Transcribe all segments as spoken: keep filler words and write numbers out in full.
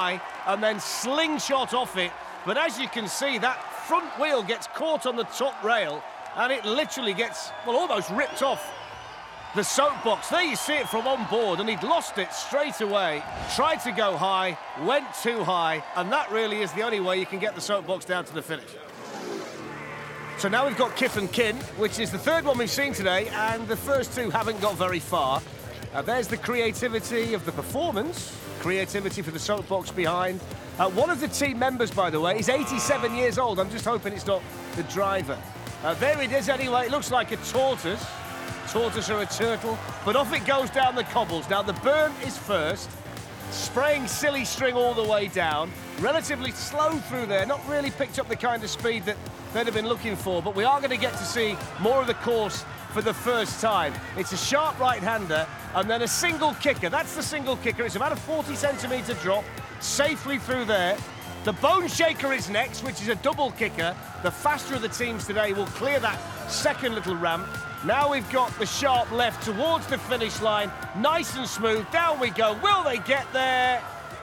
high and then slingshot off it. But as you can see, that front wheel gets caught on the top rail and it literally gets, well, almost ripped off the soapbox. There you see it from on board, and he'd lost it straight away. Tried to go high, went too high, and that really is the only way you can get the soapbox down to the finish. So now we've got Kith and Kin, which is the third one we've seen today, and the first two haven't got very far. Uh, there's the creativity of the performance, creativity for the soapbox behind. Uh, one of the team members, by the way, is eighty-seven years old. I'm just hoping it's not the driver. Uh, there it is anyway. It looks like a tortoise. Tortoise or a turtle, but off it goes down the cobbles. Now the berm is first, spraying silly string all the way down, relatively slow through there, not really picked up the kind of speed that they'd have been looking for, but we are going to get to see more of the course for the first time. It's a sharp right-hander and then a single kicker. That's the single kicker. It's about a forty centimetre drop, safely through there. The Bone Shaker is next, which is a double kicker. The faster of the teams today will clear that second little ramp. Now we've got the sharp left towards the finish line. Nice and smooth. Down we go. Will they get there?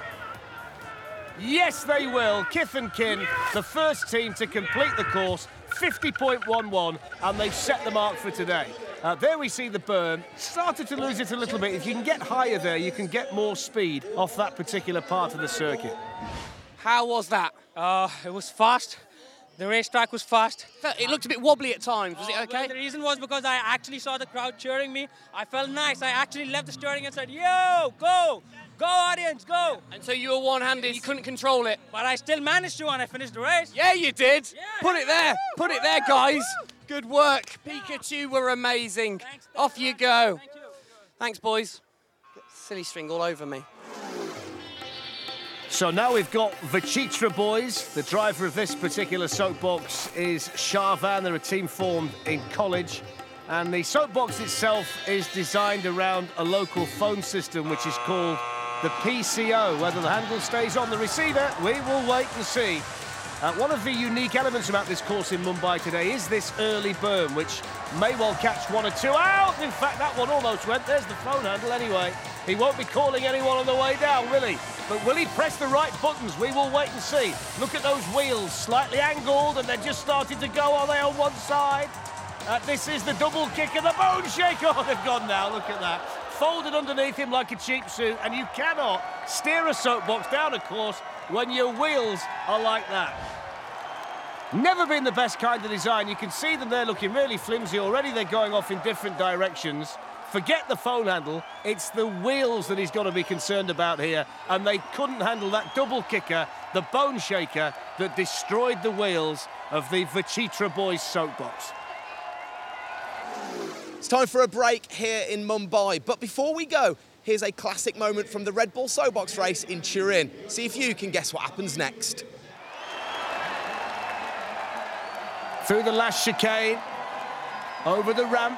Yes, they will. Kith and Kin, the first team to complete the course, fifty point one one, and they've set the mark for today. Uh, there we see the berm. Started to lose it a little bit. If you can get higher there, you can get more speed off that particular part of the circuit. How was that? Uh, it was fast. The racetrack was fast. It looked a bit wobbly at times. Was it Uh, okay? well, the reason was because I actually saw the crowd cheering me. I felt nice. I actually left the steering and said, yo, go, go audience, go. And so you were one-handed, you couldn't control it. But I still managed to and I finished the race. Yeah, you did. Yeah, Put it there. woo, Put it woo, there, woo, guys. woo. Good work. Pikachu were amazing. Thanks, Off you go. Thank you. Thanks, boys. Silly string all over me. So now we've got Vachitra boys. The driver of this particular soapbox is Sharvan. They're a team formed in college. And the soapbox itself is designed around a local phone system, which is called the P C O. Whether the handle stays on the receiver, we will wait and see. Uh, one of the unique elements about this course in Mumbai today is this early berm, which may well catch one or two out. In fact, that one almost went. There's the phone handle anyway. He won't be calling anyone on the way down, will he? But will he press the right buttons? We will wait and see. Look at those wheels, slightly angled, and they're just starting to go. Are they on one side? Uh, this is the double kicker, the Bone Shaker. Oh, they've gone now, look at that. Folded underneath him like a cheap suit, and you cannot steer a soapbox down a course when your wheels are like that. Never been the best kind of design. You can see them there looking really flimsy. Already they're going off in different directions. Forget the phone handle. It's the wheels that he's got to be concerned about here. And they couldn't handle that double kicker, the Bone Shaker, that destroyed the wheels of the Vachitra boys soapbox. It's time for a break here in Mumbai. But before we go, here's a classic moment from the Red Bull Soapbox race in Turin. See if you can guess what happens next. Through the last chicane, over the ramp.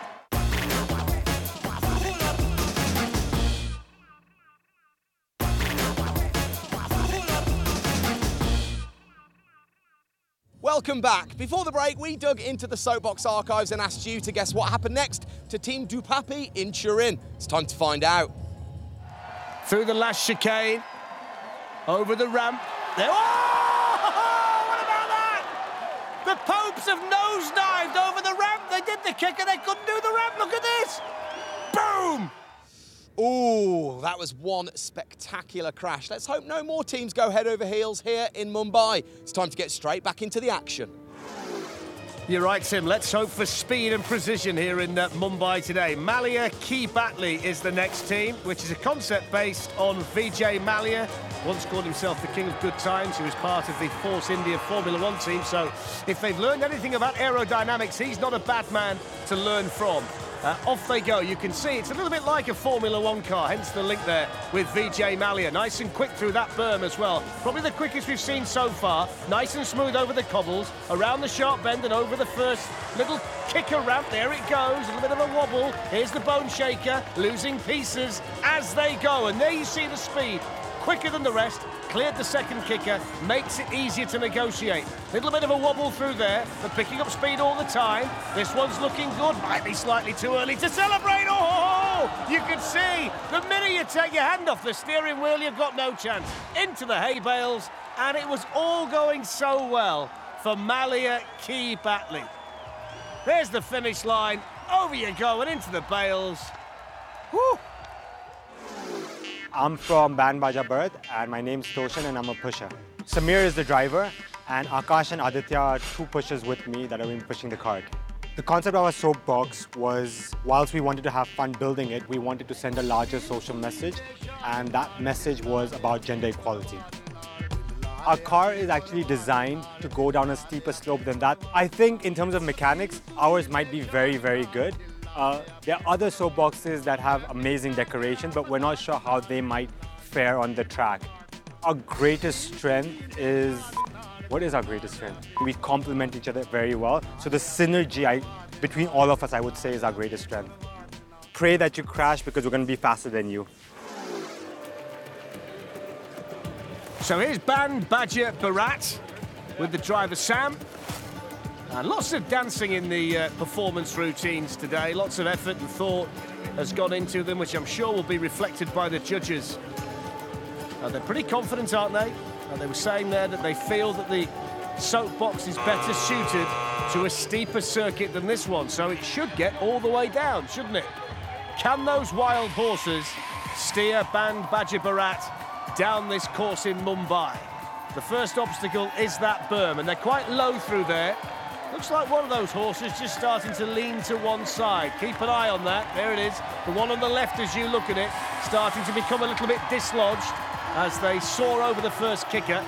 Welcome back. Before the break, we dug into the Soapbox archives and asked you to guess what happened next to Team Dupapi in Turin. It's time to find out. Through the last chicane, over the ramp. There. Oh! What about that? The Popes have nosedived over the ramp. They did the kicker, they couldn't do the ramp. Look at this. Boom! Ooh, that was one spectacular crash. Let's hope no more teams go head over heels here in Mumbai. It's time to get straight back into the action. You're right, Tim. Let's hope for speed and precision here in uh, Mumbai today. Malia Ki Batley is the next team, which is a concept based on Vijay Malia. Once called himself the king of good times. He was part of the Force India Formula One team. So if they've learned anything about aerodynamics, he's not a bad man to learn from. Uh, off they go. You can see it's a little bit like a Formula One car, hence the link there with Vijay Malia. Nice and quick through that berm as well. Probably the quickest we've seen so far. Nice and smooth over the cobbles, around the sharp bend and over the first little kicker ramp. There it goes, a little bit of a wobble. Here's the Bone Shaker, losing pieces as they go. And there you see the speed. Quicker than the rest, cleared the second kicker, makes it easier to negotiate. Little bit of a wobble through there, but picking up speed all the time. This one's looking good, might be slightly too early to celebrate. Oh, You can see the minute you take your hand off the steering wheel, you've got no chance. Into the hay bales, and it was all going so well for Malia Ki Batley. There's the finish line. Over you go and into the bales. Whew. I'm from Band Baja Bharat, and my name's Toshan, and I'm a pusher. Samir is the driver, and Akash and Aditya are two pushers with me that have been pushing the cart. The concept of our soapbox was, whilst we wanted to have fun building it, we wanted to send a larger social message, and that message was about gender equality. Our car is actually designed to go down a steeper slope than that. I think in terms of mechanics, ours might be very, very good. Uh, there are other soapboxes that have amazing decorations, but we're not sure how they might fare on the track. Our greatest strength is, what is our greatest strength? We complement each other very well. So the synergy I, between all of us, I would say, is our greatest strength. Pray that you crash because we're going to be faster than you. So here's Band Baja Bharat with the driver Sam. And lots of dancing in the uh, performance routines today. Lots of effort and thought has gone into them, which I'm sure will be reflected by the judges. Uh, they're pretty confident, aren't they? Uh, they were saying there that they feel that the soapbox is better suited to a steeper circuit than this one, so it should get all the way down, shouldn't it? Can those wild horses steer Band Baja Bharat down this course in Mumbai? The first obstacle is that berm, and they're quite low through there. Looks like one of those horses just starting to lean to one side. Keep an eye on that. There it is. The one on the left, as you look at it, starting to become a little bit dislodged as they soar over the first kicker.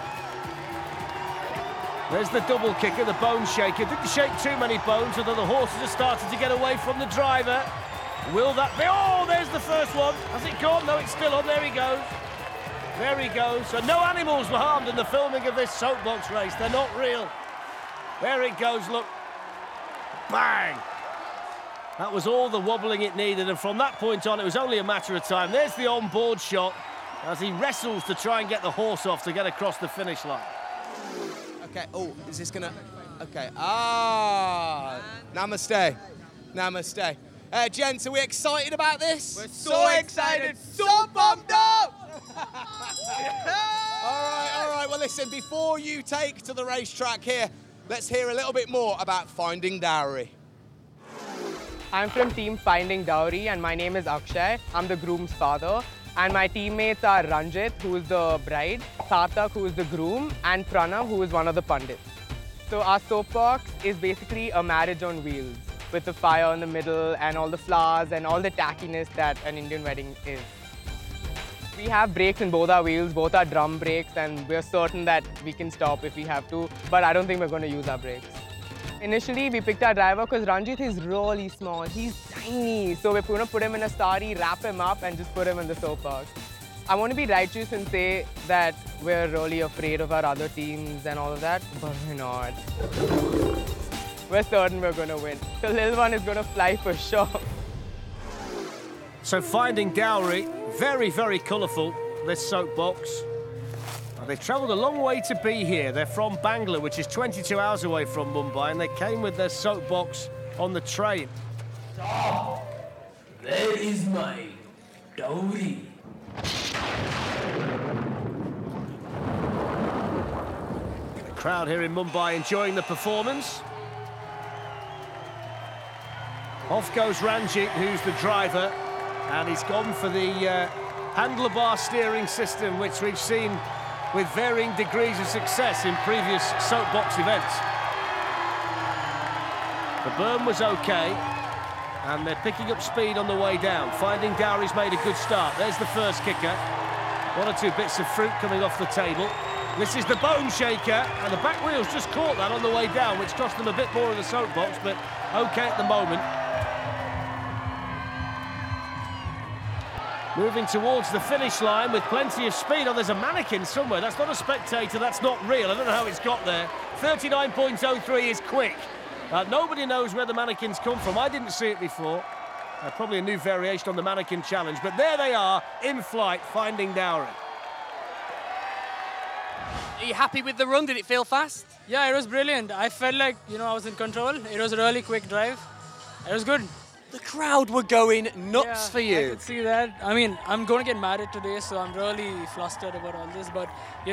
There's the double kicker, the bone shaker. Didn't shake too many bones, although the horses are starting to get away from the driver. Will that be? Oh, there's the first one. Has it gone? No, it's still on. There he goes. There he goes. So no animals were harmed in the filming of this soapbox race. They're not real. There it goes, look. Bang! That was all the wobbling it needed, and from that point on, it was only a matter of time. There's the on-board shot as he wrestles to try and get the horse off to get across the finish line. Okay, oh, is this gonna... Okay, ah, namaste, namaste. Uh, gents, are we excited about this? We're so, so excited, excited, so pumped up! All right, all right, well listen, before you take to the racetrack here, let's hear a little bit more about Finding Dowry. I'm from Team Finding Dowry, and my name is Akshay. I'm the groom's father. And my teammates are Ranjit, who is the bride, Sarthak, who is the groom, and Pranav, who is one of the pundits. So our soapbox is basically a marriage on wheels, with the fire in the middle and all the flowers and all the tackiness that an Indian wedding is. We have brakes in both our wheels, both are drum brakes, and we're certain that we can stop if we have to, but I don't think we're going to use our brakes. Initially, we picked our driver because Ranjit is really small. He's tiny, so we're going to put him in a sari, wrap him up, and just put him in the soapbox. I want to be righteous and say that we're really afraid of our other teams and all of that, but we're not. We're certain we're going to win. The little one is going to fly for sure. So Finding Dowry, very, very colourful, this soapbox. They've travelled a long way to be here. They're from Bangla, which is twenty-two hours away from Mumbai, and they came with their soapbox on the train. Stop! Where is my dowry? The crowd here in Mumbai enjoying the performance. Off goes Ranjit, who's the driver, and he's gone for the uh, handlebar steering system, which we've seen with varying degrees of success in previous soapbox events. The berm was okay, and they're picking up speed on the way down. Finding Dowry's made a good start. There's the first kicker. One or two bits of fruit coming off the table. This is the bone shaker, and the back wheels just caught that on the way down, which cost them a bit more of the soapbox, but okay at the moment. Moving towards the finish line with plenty of speed. Oh, there's a mannequin somewhere. That's not a spectator, that's not real. I don't know how it's got there. thirty-nine point oh three is quick. Uh, nobody knows where the mannequins come from. I didn't see it before. Uh, probably a new variation on the mannequin challenge. But there they are, in flight, Finding Dowry. Are you happy with the run? Did it feel fast? Yeah, it was brilliant. I felt like, you know, I was in control. It was a really quick drive. It was good. The crowd were going nuts Yeah, for you. I could see that. I mean, I'm going to get married today, so I'm really flustered about all this. But, you know,